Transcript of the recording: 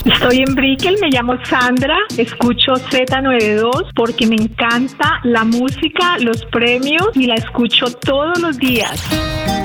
Estoy en Brickell, me llamo Sandra, escucho Z92 porque me encanta la música, los premios y la escucho todos los días.